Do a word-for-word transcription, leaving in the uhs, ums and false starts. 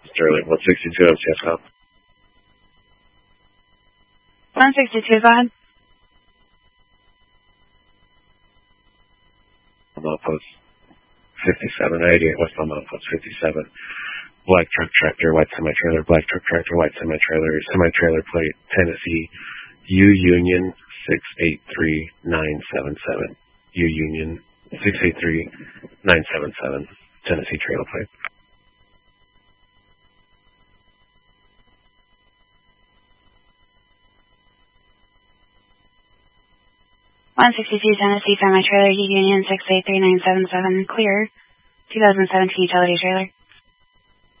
Sterling, one sixty-two M C S Hub. one sixty-two, go ahead. Milepost fifty-seven, eighty-eight West Milepost fifty-seven. Black truck tractor, white semi-trailer, black truck tractor, white semi-trailer, semi-trailer plate, Tennessee, U Union six eight three nine seven seven. U Union six eight three nine seven seven, Tennessee trailer plate. one sixty-two Tennessee semi-trailer, U Union six eight three nine seven seven, clear. two thousand seventeen utility trailer.